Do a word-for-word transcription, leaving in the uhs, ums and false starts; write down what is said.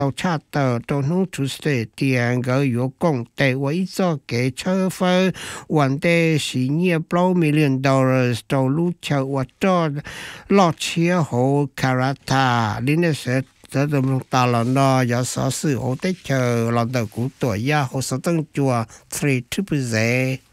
到查到到弄出些点个有工地为咗嘅车费，还得是呢八 million dollars 到路桥或者落车好卡拉塔，你那些这种大人呢，有啥事我得去让到古代呀，或是等住啊，three two percent。